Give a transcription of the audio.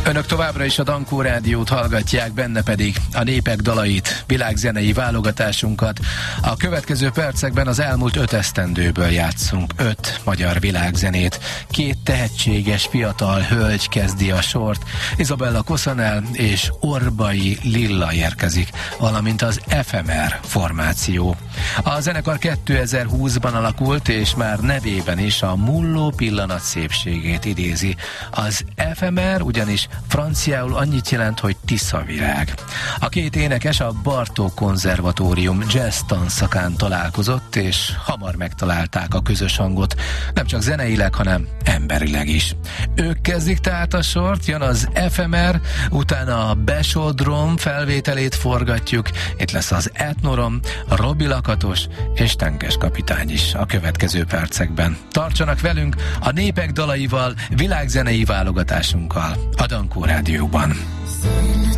Önök továbbra is a Dankó Rádiót hallgatják, benne pedig a népek dalait, világzenei válogatásunkat. A következő percekben az elmúlt 5 esztendőből játszunk 5 magyar világzenét. 2 tehetséges fiatal hölgy kezdi a sort, Izabella Cosanel és Orbai Lilla érkezik, valamint az Ephemer formáció. A zenekar 2020-ban alakult, és már nevében is a mulló pillanat szépségét idézi. Az Ephemer ugyanis franciául annyit jelent, hogy tiszavirág. A 2 énekes a Bartók Konzervatórium jazz tanszakán találkozott, és hamar megtalálták a közös hangot, nem csak zeneileg, hanem emberileg is. Ők kezdik tehát a sort, jön az Ephemer, utána a Besodrom felvételét forgatjuk, itt lesz az Etnorom, a Robi Lakatos és Tenkes kapitány is a következő percekben. Tartsanak velünk a népek dalaival, világzenei válogatásunkkal a Dankó Rádióban.